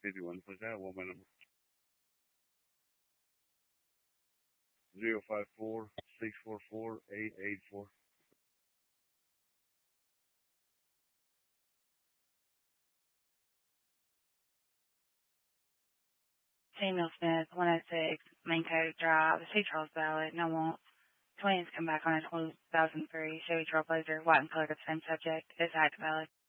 51. Push that one my number. 054-644-884. Samuel Smith, 106, Main Code Drive, the Sea Charles ballot, no want. Twins come back on a 2003 Chevy Trailblazer, white and colored, the same subject. It's active ballot.